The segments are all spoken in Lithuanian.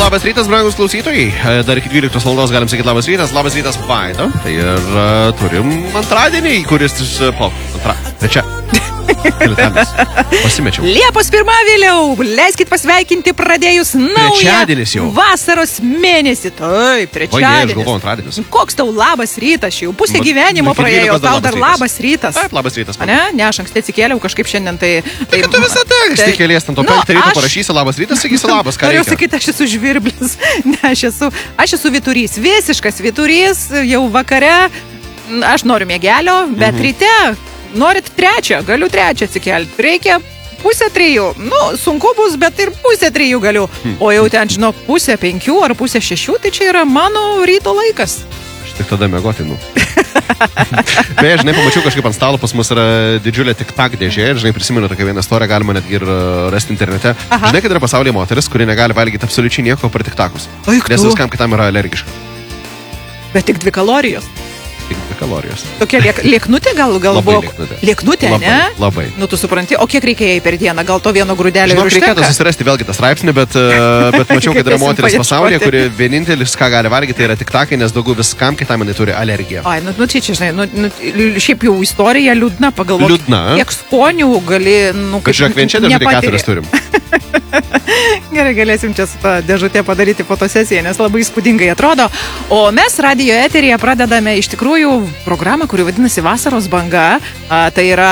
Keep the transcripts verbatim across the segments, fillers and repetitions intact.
labas rytas, brangus klausytojai. Dar iki dvyliktos valandos galim sakyti labas rytas. Labas rytas, Vaida. Tai ir uh, turim antradienį, kuris po antra, trečia. Pasimečiau. Liepos pirmą vėliau. Leiskit pasveikinti pradėjus naują vasaros mėnesį. Taip, trečiadienis. Aš galvoju antradienis. Koks tau labas rytas, jau pusė gyvenimo praėjo, tau dar labas rytas. Taip, labas rytas. Ne, ne, aš anksti atsikėliau kažkaip šiandien tai... Tai kad tu visada anksti kėlės, ant to penktą ryto parašysi labas rytas, sakysi labas, ką reikia. Noriu sakyti, aš esu žvirblis. Ne, aš esu, aš esu vyturys, visiškas vyturys, jau vakare. Aš noriu mėgelio, bet mhm. ryte... Norit trečią, galiu trečią atsikelti. Reikia pusę trijų. Nu, sunku bus, bet ir pusę trijų galiu. Hmm. O jau ten, žinok, pusę penkių ar pusę šešių, tai čia yra mano ryto laikas. Aš tik tada mėgoti, nu. Beje, žinai, pamačiau kažkaip ant stalo, pas mus yra didžiulė tik-tak dėžė. Ir, žinai, prisimenu tokią vieną istoriją, galima netgi ir rasti internete. Aha. Žinai, kad yra pasaulyje moteris, kuri negali valgyti absoliučiai nieko per tik-takus. Nes viskam kitam yra alergiška. Bet tik dvi kalorijos. Tik dvi kalorijos. Tokia liek, lieknutė gal, gal labai buvo? Lieknutė. Lieknutė, labai, ne? Labai. Nu, tu supranti, o kiek reikia jai per dieną? Gal to vieno grūdelio ir užtenka? Reikėtų susirasti vėlgi tą straipsnį, bet, bet mačiau, kad yra moteris pasaulyje, kuri vienintelis, ką gali valgyti, tai yra tik takai, nes daugiau viskam kitam jinai turi alergiją. Ai, nu, nu čia, čia, žinai, nu, nu, šiaip jau istorija liūdna, pagalvok. Liūdna. Kiek skonių gali, nu, kaip žiūrėk, vien čia dėžutė keturis turim. Gerai, galėsim čia su tą dėžutę padaryti fotosesiją, nes labai įspūdingai atrodo. O mes radijo eteryje pradedame iš tikrųjų programą, kuri vadinasi Vasaros banga. A, tai yra,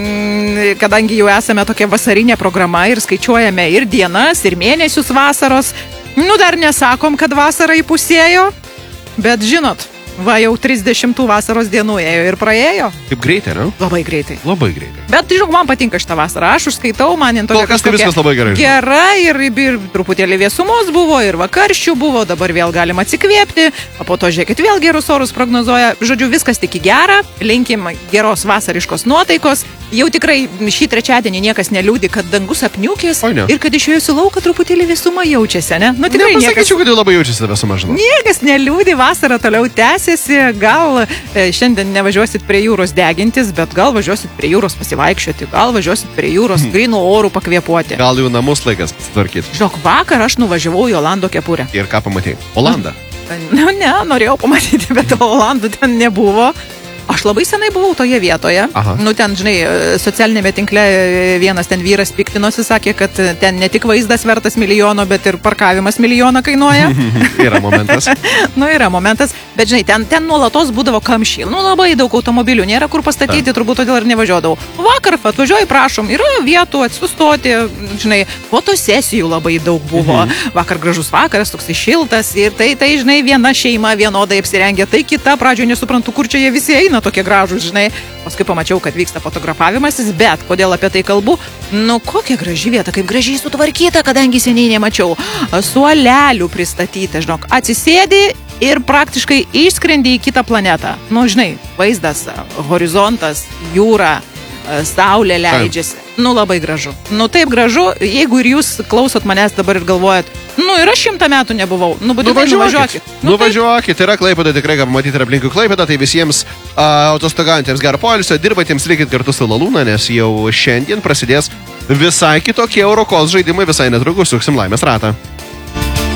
m, kadangi jau esame tokia vasarinė programa ir skaičiuojame ir dienas, ir mėnesius vasaros. Nu, dar nesakom, kad vasara įpusėjo, bet žinot, va jau trisdešimtų vasaros dienų ėjo ir praėjo. Kaip greitai, ne? Labai greitai. Labai greitai. Bet, žinok, man patinka šitą vasarą. Aš užskaitau, man tokia kažkokia... Kol kas tai viskas labai gerai. Gera ir, ir truputėlį vėsumos buvo, ir vakarščių buvo, dabar vėl galima atsikvėpti, o po to, žiūrėkit, vėl gerus orus prognozuoja. Žodžiu, viskas tik į gerą. Linkim geros vasariškos nuotaikos. Jau tikrai šį trečiadienį niekas neliūdi, kad dangus apniukės ir kad išėjus į lauką truputėlį vėsuma jaučiasi, ne? Nu, tikrai niekas... Nepasakyčiau, kad jau labai jaučiasi vėsuma, žinau. Niekas neliūdi, vasara toliau tęsiasi. Gal e, šiandien nevažiuosit prie jūros degintis, bet gal važiuosit prie jūros pasivaikščioti, gal važiuosit prie jūros hmm. grynų orų pakvėpuoti. Gal jau namus laikas pasitvarkyti. Žinok, vakar aš nuvažiavau į Olando kepurę. Ir ką pamatėjai? Olandą? Nu, ne, norėjau pamatyti, bet Olandų ten nebuvo. Aš labai senai buvau toje vietoje. Aha. Nu, ten, žinai, socialinėme tinkle vienas ten vyras piktinosi, sakė, kad ten ne tik vaizdas vertas milijono, bet ir parkavimas milijoną kainuoja. Yra momentas. Nu, yra momentas. Bet, žinai, ten, ten nuolatos būdavo kamščiai. Nu, labai daug automobilių. Nėra kur pastatyti, Ta. turbūt todėl ir nevažiuodavau. Vakar atvažiuoju, prašom, yra vietų atsistoti, žinai, fotosesijų labai daug buvo. Mhm. Vakar gražus vakaras, toksai šiltas. Ir tai, tai, žinai, viena šeima vienodai apsirengė. Tai kita, pradžioje nesuprantu, kur čia jie visi eina. Tokie gražūs, žinai. Paskui pamačiau, kad vyksta fotografavimasis, bet kodėl apie tai kalbu? Nu, kokia graži vieta, kaip gražiai sutvarkyta, kadangi seniai nemačiau. Suolelių pristatyta, žinok, atsisėdi ir praktiškai išskrendi į kitą planetą. Nu, žinai, vaizdas, horizontas, jūra, saulė leidžiasi. Nu, labai gražu. Nu, taip gražu, jeigu ir jūs klausot manęs dabar ir galvojat, nu, ir aš šimtą metų nebuvau. Nu, būtinai nuvažiuokit. Nu, nuvažiuokit, tai yra Klaipėda, tikrai ką pamatyti ir aplinkui Klaipėdą, tai visiems uh, autostogaujantiems gero poilsio, dirbatiems likit kartu su Lalūna, nes jau šiandien prasidės visai kitokie Eurokos žaidimai, visai netrukus suksim laimės ratą.